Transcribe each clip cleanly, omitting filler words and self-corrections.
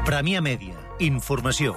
Premià Mèdia. Informació.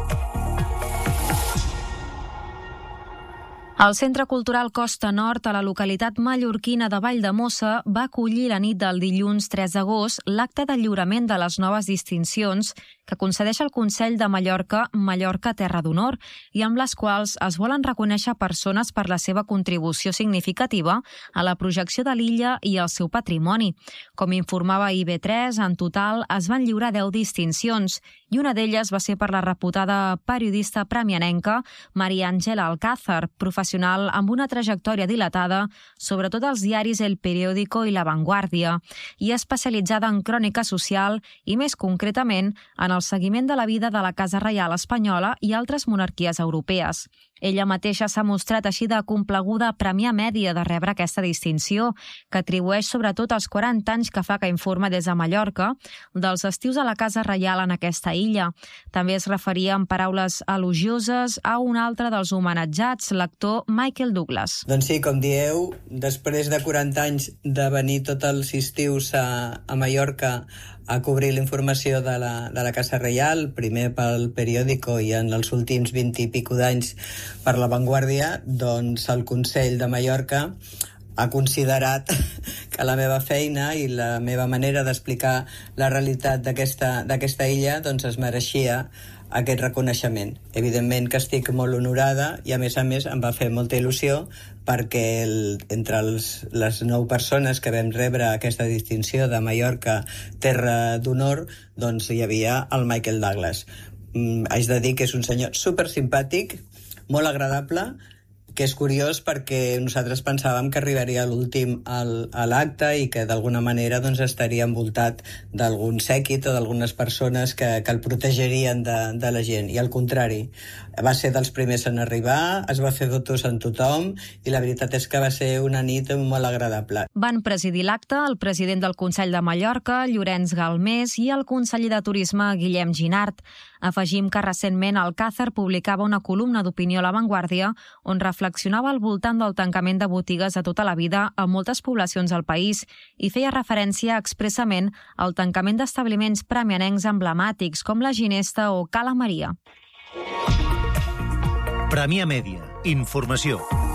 El Centre Cultural Costa Nord, a la localitat mallorquina de Valldemossa, va acollir la nit del dilluns 3 d'agost l'acte de lliurament de les noves distincions que concedeix el Consell de Mallorca, Mallorca Terra d'Honor, i amb les quals es volen reconèixer persones per la seva contribució significativa a la projecció de l'illa i el seu patrimoni. Com informava IB3, en total es van lliurar 10 distincions, i una d'elles va ser per la reputada periodista premianenca Maria Àngela Alcázar, professional amb una trajectòria dilatada, sobretot als diaris El Periódico i La Vanguardia, i especialitzada en crònica social i, més concretament, en el seguiment de la vida de la Casa Reial espanyola i altres monarquies europees. Ella mateixa s'ha mostrat així de complaguda a Premià Mèdia de rebre aquesta distinció, que atribueix sobretot als 40 anys que fa que informa des de Mallorca dels estius a la Casa Reial en aquesta illa. També es referia amb paraules elogioses a un altre dels homenatjats, l'actor Michael Douglas. Doncs sí, com dieu, després de 40 anys de venir tots els estius a Mallorca a cobrir la informació de la Casa Reial, primer pel Periódico i en els últims 20 i pico d'anys per La Vanguardia, doncs el Consell de Mallorca ha considerat que la meva feina i la meva manera d'explicar la realitat d'aquesta illa doncs es mereixia aquest reconeixement. Evidentment que estic molt honorada i a més em va fer molta il·lusió perquè entre les 9 persones que vam rebre aquesta distinció de Mallorca Terra d'Honor doncs hi havia el Michael Douglas. Haig de dir que és un senyor supersimpàtic, molt agradable, que és curiós perquè nosaltres pensàvem que arribaria a l'últim a l'acte i que d'alguna manera doncs, estaria envoltat d'algun sèquit o d'algunes persones que el protegerien de la gent, i al contrari, va ser dels primers en arribar, es va fer fotos amb tothom i la veritat és que va ser una nit molt agradable. Van presidir l'acte el president del Consell de Mallorca, Llorenç Galmés, i el conseller de Turisme, Guillem Ginart. Afegim que recentment Alcázar publicava una columna d'opinió a La Vanguardia on reflexionava al voltant del tancament de botigues de tota la vida a moltes poblacions del país i feia referència expressament al tancament d'establiments premianencs emblemàtics com la Ginesta o Cala Maria. Premià Mèdia. Informació.